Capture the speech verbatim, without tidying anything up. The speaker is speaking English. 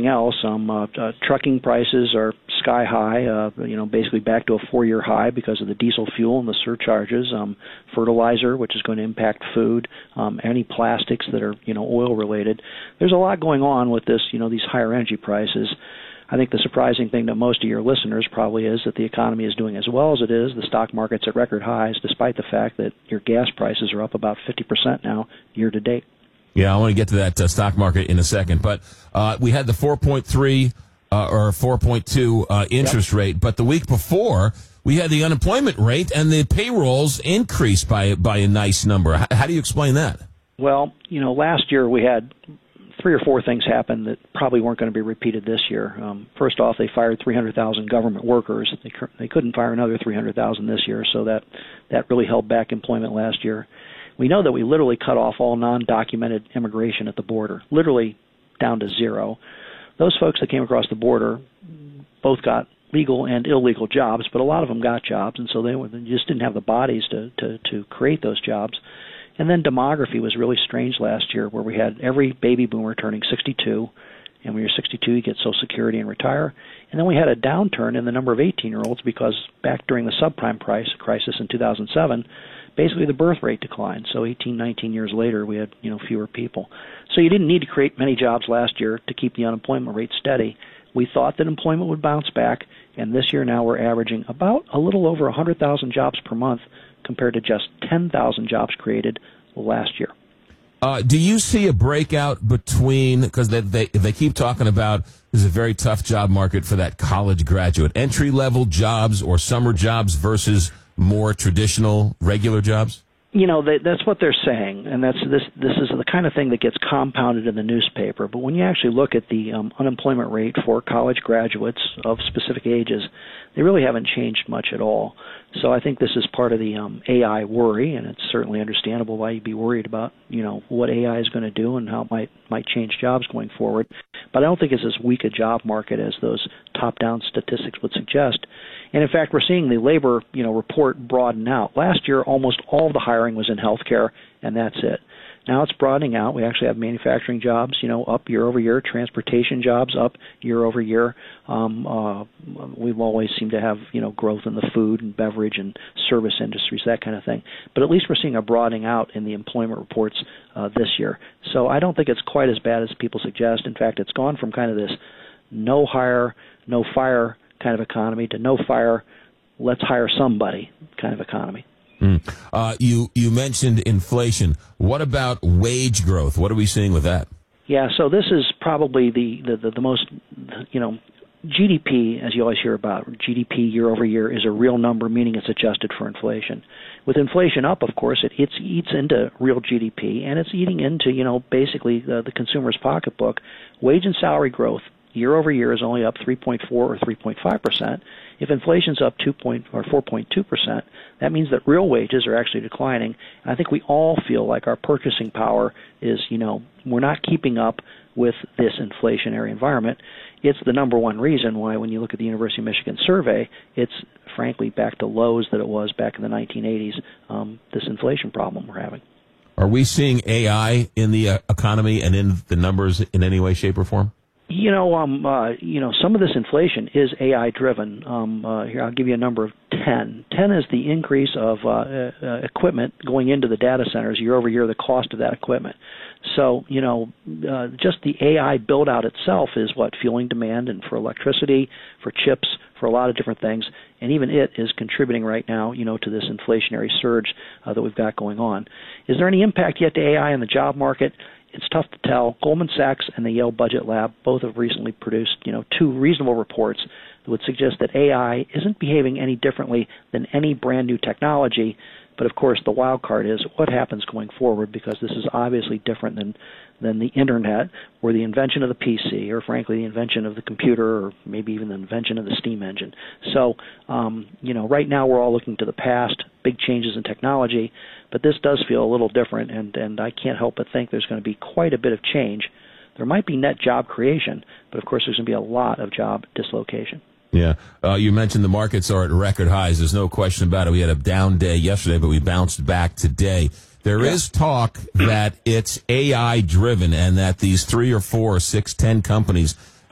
everything else. Um, uh, uh, trucking prices are sky high, uh, you know, basically back to a four-year high because of the diesel fuel and the surcharges. Um, fertilizer, which is going to impact food, um, any plastics that are, you know, oil-related. There's a lot going on with this, you know, these higher energy prices. I think the surprising thing to most of your listeners probably is that the economy is doing as well as it is. The stock market's at record highs, despite the fact that your gas prices are up about fifty percent now year to date. Yeah, I want to get to that uh, stock market in a second. But uh, we had the four point three uh, or four point two uh, interest yep. rate. But the week before, we had the unemployment rate and the payrolls increased by, by a nice number. H- how do you explain that? Well, you know, last year we had three or four things happen that probably weren't going to be repeated this year. Um, first off, they fired three hundred thousand government workers. They, they couldn't fire another three hundred thousand this year, so that, that really held back employment last year. We know that we literally cut off all non-documented immigration at the border, literally down to zero. Those folks that came across the border both got legal and illegal jobs, but a lot of them got jobs, and so they, were, they just didn't have the bodies to, to, to create those jobs. And then demography was really strange last year, where we had every baby boomer turning sixty-two, and when you're sixty-two, you get Social Security and retire. And then we had a downturn in the number of eighteen-year-olds because back during the subprime price crisis in two thousand seven, basically the birth rate declined. So eighteen, nineteen years later, we had, you know, fewer people. So you didn't need to create many jobs last year to keep the unemployment rate steady. We thought that employment would bounce back, and this year now we're averaging about a little over one hundred thousand jobs per month compared to just ten thousand jobs created last year. Uh, do you see a breakout between, because they, they they keep talking about this is a very tough job market for that college graduate, entry-level jobs or summer jobs versus more traditional regular jobs? You know, they, that's what they're saying, and that's this This is the kind of thing that gets compounded in the newspaper. But when you actually look at the um, unemployment rate for college graduates of specific ages, they really haven't changed much at all. So I think this is part of the um, A I worry, and it's certainly understandable why you'd be worried about, you know, what A I is going to do and how it might might change jobs going forward. But I don't think it's as weak a job market as those top-down statistics would suggest. And in fact, we're seeing the labor, you know, report broaden out. Last year, almost all of the hiring was in healthcare, and that's it. Now it's broadening out. We actually have manufacturing jobs, you know, up year over year, transportation jobs up year over year. Um, uh, we've always seemed to have, you know, growth in the food and beverage and service industries, that kind of thing. But at least we're seeing a broadening out in the employment reports uh, this year. So I don't think it's quite as bad as people suggest. In fact, it's gone from kind of this no hire, no fire kind of economy to no fire, let's hire somebody kind of economy. Mm. Uh, you you mentioned inflation. What about wage growth? What are we seeing with that? Yeah, so this is probably the, the, the, the most, you know, G D P, as you always hear about, G D P year over year is a real number, meaning it's adjusted for inflation. With inflation up, of course, it it's, eats into real G D P, and it's eating into, you know, basically the, the consumer's pocketbook. Wage and salary growth year over year is only up three point four or three point five percent. If inflation's up two point or four point two percent, that means that real wages are actually declining. And I think we all feel like our purchasing power is, you know, we're not keeping up with this inflationary environment. It's the number one reason why, when you look at the University of Michigan survey, it's frankly back to lows that it was back in the nineteen eighties, um, this inflation problem we're having. Are we seeing A I in the uh, economy and in the numbers in any way, shape, or form? You know, um, uh, you know, some of this inflation is A I driven. Um, uh, here, I'll give you a number of ten. Ten is the increase of uh, uh, equipment going into the data centers year over year, the cost of that equipment. So, you know, uh, just the A I build out itself is what fueling demand, and for electricity, for chips, for a lot of different things, and even it is contributing right now, you know, to this inflationary surge uh, that we've got going on. Is there any impact yet to A I on the job market? It's tough to tell. Goldman Sachs and the Yale Budget Lab both have recently produced, you know, two reasonable reports that would suggest that A I isn't behaving any differently than any brand new technology. But of course, the wild card is what happens going forward, because this is obviously different than than the internet or the invention of the P C, or frankly the invention of the computer, or maybe even the invention of the steam engine. So, um, you know, right now we're all looking to the past, big changes in technology, but this does feel a little different, and, and I can't help but think there's going to be quite a bit of change. There might be net job creation, but of course there's going to be a lot of job dislocation. Yeah. Uh, you mentioned the markets are at record highs. There's no question about it. We had a down day yesterday, but we bounced back today. There yeah. is talk that it's A I driven, and that these three or four or six, ten companies